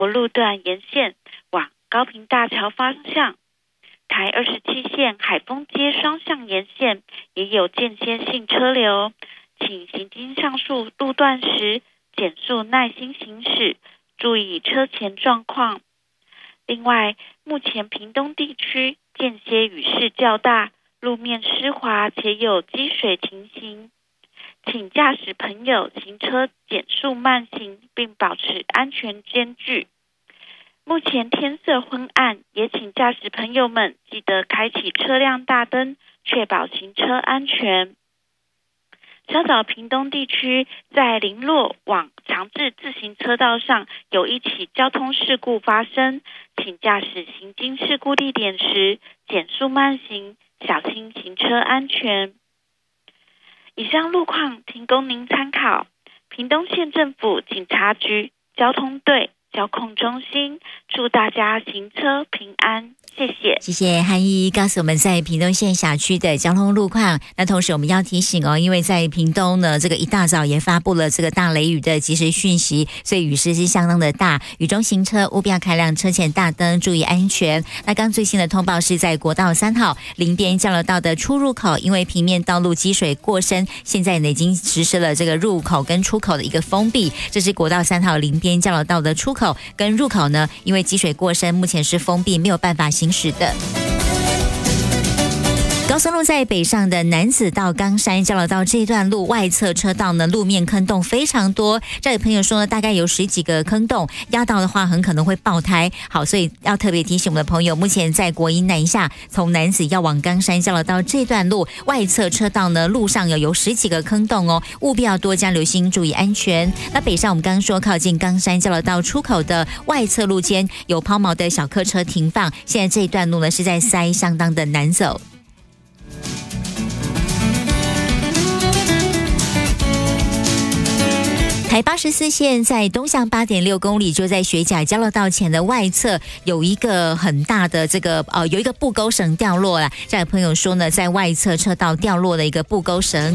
活路段沿线往高屏大桥方向，台27线海丰街双向沿线也有间歇性车流，请行经上述路段时减速耐心行驶，注意车前状况。另外，目前屏东地区间歇雨势较大，路面湿滑且有积水情形，请驾驶朋友行车减速慢行，并保持安全间距。目前天色昏暗，也请驾驶朋友们记得开启车辆大灯，确保行车安全。稍早屏东地区在林落往长治自行车道上有一起交通事故发生，请驾驶行经事故地点时减速慢行，小心行车安全。以上路况提供您参考。屏东县政府警察局交通队交控中心，祝大家行车平安。谢谢， 谢谢汉一告诉我们在屏东县辖区的交通路况。那同时我们要提醒哦，因为在屏东呢，这个一大早也发布了这个大雷雨的即时讯息，所以雨势是相当的大，雨中行车务必要开亮车前大灯，注意安全。那刚最新的通报是在国道3号林边交流道的出入口，因为平面道路积水过深，现在呢已经实施了这个入口跟出口的一个封闭。这是国道3号林边交流道的出口跟入口呢，因为积水过深，目前是封闭，没有办法行驶的。高速路在北上的楠梓到冈山交流道这一段路外侧车道呢，路面坑洞非常多。这有朋友说呢，大概有10几个坑洞，压到的话很可能会爆胎。好，所以要特别提醒我们的朋友，目前在国一南下从楠梓要往冈山交流道这段路外侧车道呢，路上有10几个坑洞哦，务必要多加留心，注意安全。那北上我们刚刚说靠近冈山交流道出口的外侧路间有抛锚的小客车停放，现在这一段路呢是在塞，相当的难走。台84线在东向8.6公里，就在学甲交流道前的外侧有一个很大的这个有一个布钩绳掉落了。这有朋友说呢，在外侧车道掉落了一个布钩绳。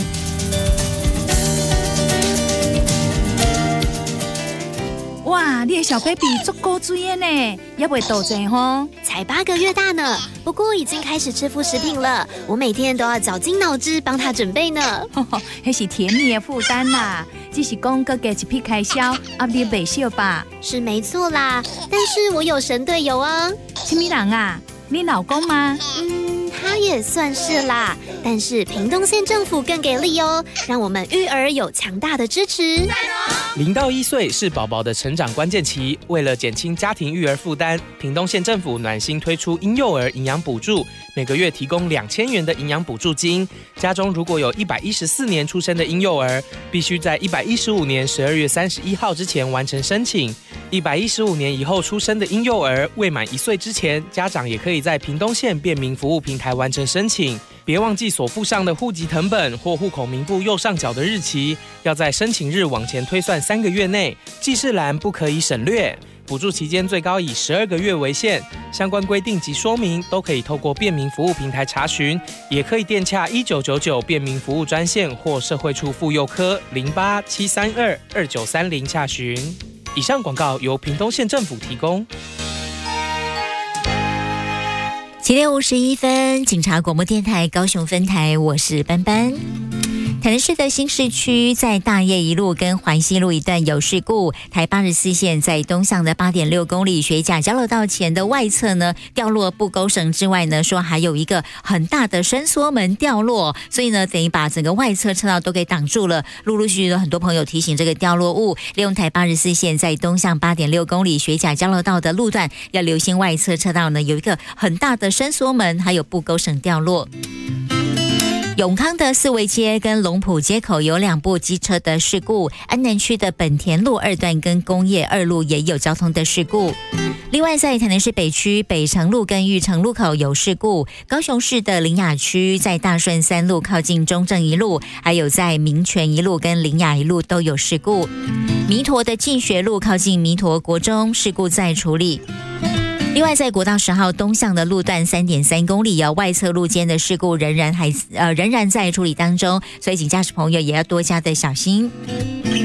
哇，你的小 baby 足够水的呢，也不会肚子吼？ 才8个月大呢，不过已经开始吃副食品了。我每天都要绞尽脑汁帮他准备呢。 那是甜蜜的负担啦，只是讲各加一笔开销，压力不小吧？ 是没错啦，但是我有神队友啊。 什么人啊？你老公吗？ 他也算是啦，但是屏东县政府更给力哦，让我们育儿有强大的支持。 0到1岁是宝宝的成长关键期，为了减轻家庭育儿负担，屏东县政府暖心推出婴幼儿营养补助，每个月提供2000元的营养补助金。家中如果有114年出生的婴幼儿，必须在115年12月31号之前完成申请。115年以后出生的婴幼儿，未满1岁之前，家长也可以在屏东县便民服务平台完成申请。别忘记所附上的户籍誊本或户口名簿右上角的日期，要在申请日往前推算3个月内，记事栏不可以省略。补助期间最高以12个月为限，相关规定及说明都可以透过便民服务平台查询，也可以电洽1999便民服务专线或社会处妇幼科0873222930洽询。以上广告由屏东县政府提供。 7点51分，警察广播电台高雄分台，我是班班。台南市的新市区在大业一路跟环西路一段有事故，台84线在东向的8.6公里学甲交流道前的外侧呢掉落布钩绳之外呢，说还有一个很大的伸缩门掉落，所以呢等于把整个外侧车道都给挡住了。陆陆续续有很多朋友提醒这个掉落物，利用台84线在东向8.6公里学甲交流道的路段要留心外侧车道呢有一个很大的伸缩门，还有布钩绳掉落。永康的四维街跟龙埔街口有2部机车的事故，安南区的本田路2段跟工业2路也有交通的事故。另外在台南市北区北城路跟玉成路口有事故，高雄市的苓雅区在大顺3路靠近中正1路，还有在民权1路跟苓雅1路都有事故。弥陀的进学路靠近弥陀国中事故在处理。另外在国道10号东向的路段3.3公里外侧路间的事故仍然在处理当中，所以请驾驶朋友也要多加的小心。